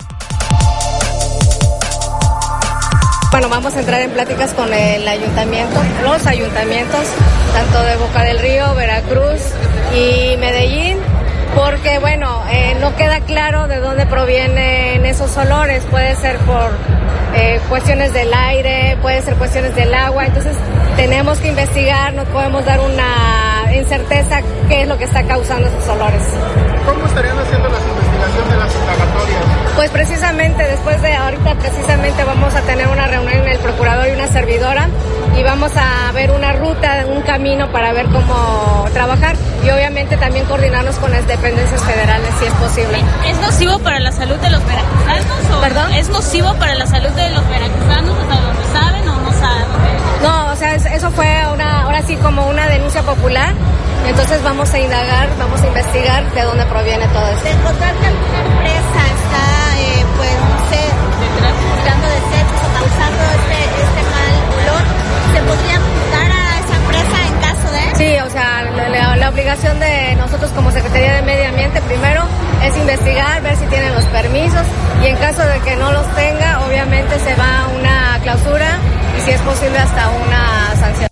Bueno, vamos a entrar en pláticas con el ayuntamiento, los ayuntamientos, tanto de Boca del Río, Veracruz y Medellín, porque no queda claro de dónde provienen esos olores. Puede ser por cuestiones del aire, puede ser cuestiones del agua. Entonces tenemos que investigar, no podemos dar una incerteza qué es lo que está causando esos olores. ¿Cómo estarían haciendo las investigaciones de las indagatorias? Pues precisamente precisamente vamos a tener una reunión en el procurador y una servidora y vamos a ver una ruta, un camino para ver cómo trabajar y obviamente también coordinarnos con las dependencias federales si es posible. ¿Es nocivo para la salud de los veracruzanos? ¿Perdón? ¿Es nocivo para la salud de los veracruzanos hasta donde saben o no saben? No, eso fue ahora sí como una denuncia popular. Entonces vamos a indagar, vamos a investigar de dónde proviene todo esto. ¿De encontrar que alguna empresa está, buscando desechos o causando este mal olor, se podría apuntar a esa empresa en caso de...? Sí, la obligación de nosotros como Secretaría de Medio Ambiente primero es investigar, ver si tienen los permisos y en caso de que no los tenga, obviamente se va a una clausura y si es posible hasta una sanción.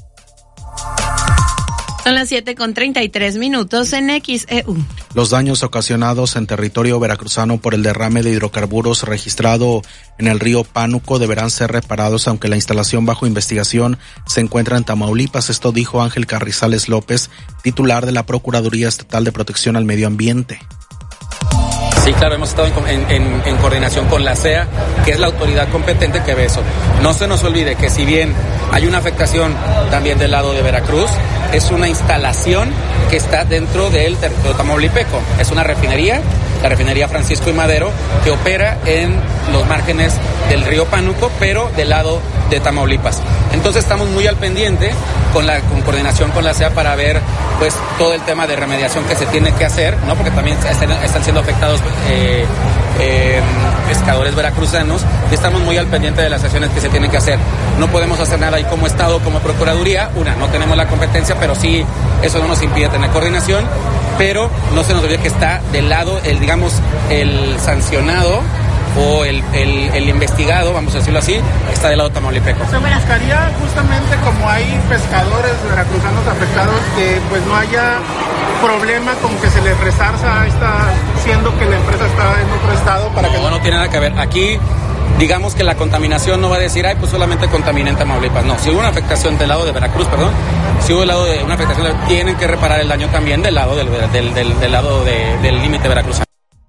Son las 7 con 33 minutos en XEU. Los daños ocasionados en territorio veracruzano por el derrame de hidrocarburos registrado en el río Pánuco deberán ser reparados, aunque la instalación bajo investigación se encuentra en Tamaulipas. Esto dijo Ángel Carrizales López, titular de la Procuraduría Estatal de Protección al Medio Ambiente. Sí, claro, hemos estado en coordinación con la CEA, que es la autoridad competente que ve eso. No se nos olvide que si bien hay una afectación también del lado de Veracruz, es una instalación que está dentro del territorio tamaulipeco. Es una refinería, la refinería Francisco y Madero, que opera en los márgenes del río Pánuco, pero del lado de Tamaulipas. Entonces estamos muy al pendiente con coordinación con la CEA para ver todo el tema de remediación que se tiene que hacer, ¿no? Porque también están siendo afectados pescadores veracruzanos y estamos muy al pendiente de las acciones que se tienen que hacer. No podemos hacer nada ahí como Estado, como Procuraduría. No tenemos la competencia, pero sí, eso no nos impide tener coordinación, pero no se nos olvide que está del lado, el sancionado o el investigado, vamos a decirlo así, está del lado tamaulipeco. ¿Se buscaría justamente, como hay pescadores veracruzanos afectados, que pues no haya problema con que se les resarza siendo que la empresa está en otro estado para que no tiene nada que ver? Aquí digamos que la contaminación no va a decir, pues solamente contaminé en Tamaulipas. No, si hubo una afectación del lado de Veracruz, si hubo una afectación, tienen que reparar el daño también del lado del lado del límite veracruzano.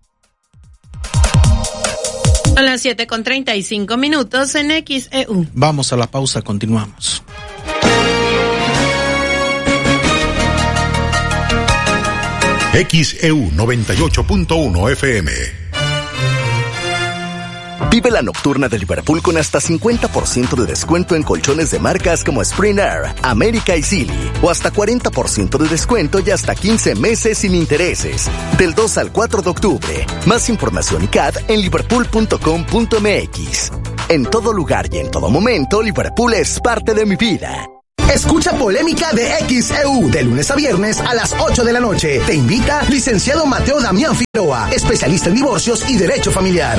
Son las 7:35 en XEU. Vamos a la pausa, continuamos. XEU 98.1 FM. Vive la nocturna de Liverpool con hasta 50% de descuento en colchones de marcas como Spring Air, América y Sealy, o hasta 40% de descuento y hasta 15 meses sin intereses. Del 2 al 4 de octubre. Más información y CAD en liverpool.com.mx. En todo lugar y en todo momento, Liverpool es parte de mi vida. Escucha Polémica de XEU de lunes a viernes a las 8 de la noche. Te invita licenciado Mateo Damián Figueroa, especialista en divorcios y derecho familiar.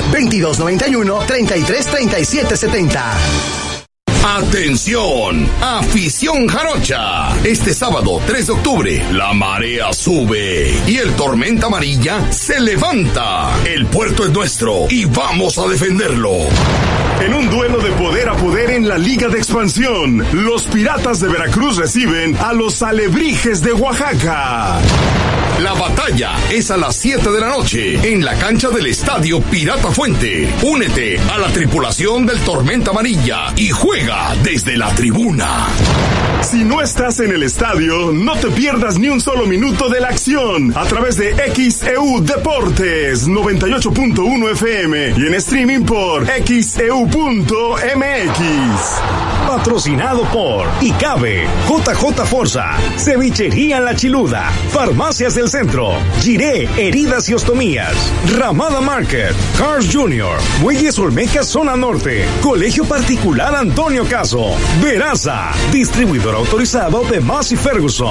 2291-333770. ¡Atención! ¡Afición jarocha! Este sábado 3 de octubre, la marea sube y el Tormenta Amarilla se levanta. El puerto es nuestro y vamos a defenderlo. En un duelo de poder a poder en la Liga de Expansión, los Piratas de Veracruz reciben a los Alebrijes de Oaxaca. La batalla es a las 7 de la noche en la cancha del Estadio Pirata Fuente. Únete a la tripulación del Tormenta Amarilla y juega desde la tribuna. Si no estás en el estadio, no te pierdas ni un solo minuto de la acción a través de XEU Deportes 98.1 FM y en streaming por XEU.mx. Patrocinado por Icabe, JJ Forza, Cevichería La Chiluda, Farmacias del Centro, Giré Heridas y Ostomías, Ramada Market, Cars Jr., Bueyes Olmeca Zona Norte, Colegio Particular Antonio Caso, Veraza, distribuidor autorizado de Massey Ferguson.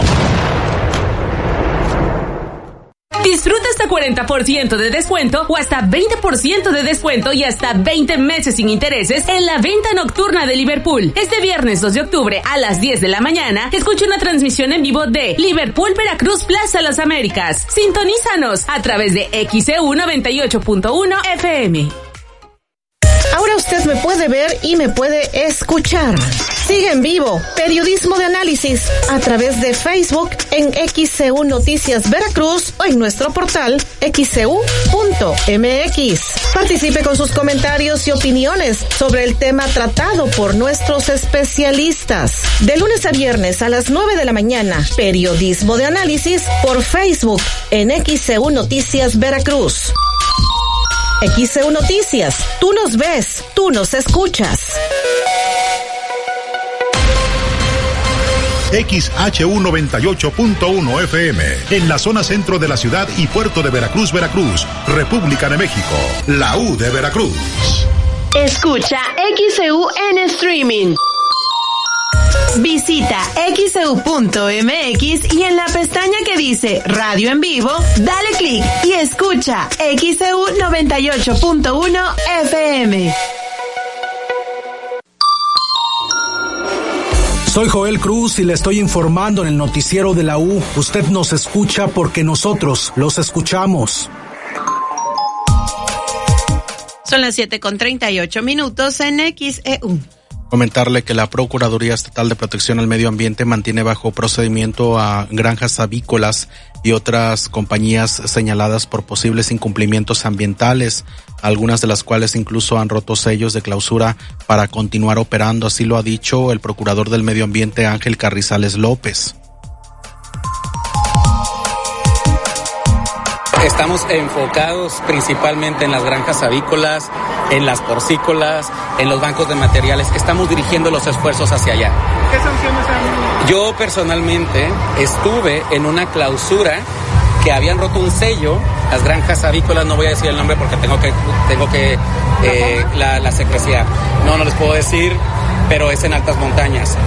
Disfruta hasta 40% de descuento o hasta 20% de descuento y hasta 20 meses sin intereses en la venta nocturna de Liverpool. Este viernes 2 de octubre a las 10 de la mañana, escucha una transmisión en vivo de Liverpool Veracruz Plaza Las Américas. Sintonízanos a través de XEU 98.1 FM. Ahora usted me puede ver y me puede escuchar. Sigue en vivo Periodismo de Análisis a través de Facebook en XEU Noticias Veracruz o en nuestro portal XEU.mx. Participe con sus comentarios y opiniones sobre el tema tratado por nuestros especialistas. De lunes a viernes a las 9 de la mañana, Periodismo de Análisis por Facebook en XEU Noticias Veracruz. XEU Noticias, tú nos ves, tú nos escuchas. XHU 98.1 FM, en la zona centro de la ciudad y puerto de Veracruz, Veracruz, República de México, la U de Veracruz. Escucha XEU en streaming. Visita XEU.mx y en la pestaña que dice Radio en Vivo, dale clic y escucha XEU 98.1 FM. Soy Joel Cruz y le estoy informando en el noticiero de la U. Usted nos escucha porque nosotros los escuchamos. Son las 7:38 en XEU. Comentarle que la Procuraduría Estatal de Protección al Medio Ambiente mantiene bajo procedimiento a granjas avícolas y otras compañías señaladas por posibles incumplimientos ambientales, algunas de las cuales incluso han roto sellos de clausura para continuar operando. Así lo ha dicho el Procurador del Medio Ambiente, Ángel Carrizales López. Estamos enfocados principalmente en las granjas avícolas, en las porcícolas, en los bancos de materiales. Estamos dirigiendo los esfuerzos hacia allá. ¿Qué sanciones han? Yo personalmente estuve en una clausura que habían roto un sello, las granjas avícolas, no voy a decir el nombre porque tengo que la secrecía. No les puedo decir, pero es en altas montañas.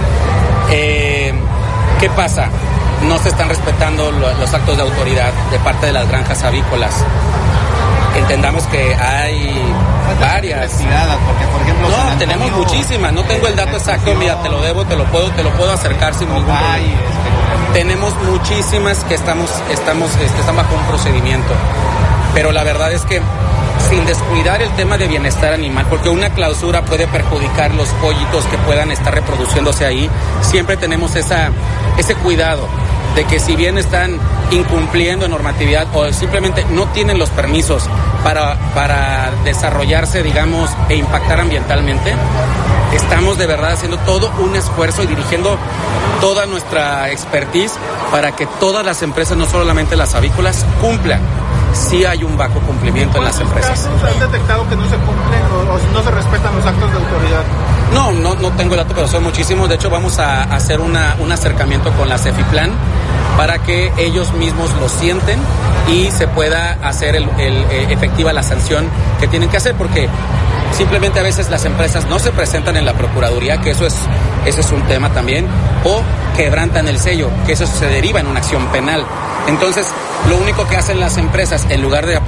¿Qué pasa? No se están respetando los actos de autoridad de parte de las granjas avícolas. entendamos que hay varias. Porque, por ejemplo, no, tenemos muchísimas. No tengo el dato exacto, mira, te lo puedo acercar sin ningún problema. Tenemos muchísimas que están bajo un procedimiento. Pero la verdad es que sin descuidar el tema de bienestar animal, porque una clausura puede perjudicar los pollitos que puedan estar reproduciéndose ahí, siempre tenemos ese cuidado de que si bien están incumpliendo normatividad o simplemente no tienen los permisos para desarrollarse, digamos, e impactar ambientalmente, estamos de verdad haciendo todo un esfuerzo y dirigiendo toda nuestra expertise para que todas las empresas, no solamente las avícolas, cumplan. Sí hay un bajo cumplimiento en las empresas. ¿Cuántos casos han detectado que no se cumplen o no se respetan los actos de autoridad? No tengo el dato, pero son muchísimos. De hecho, vamos a hacer un acercamiento con la Cefiplan para que ellos mismos lo sienten y se pueda hacer efectiva la sanción que tienen que hacer, porque simplemente a veces las empresas no se presentan en la Procuraduría, que ese es un tema también, o quebrantan el sello, que eso se deriva en una acción penal. Entonces, lo único que hacen las empresas, en lugar de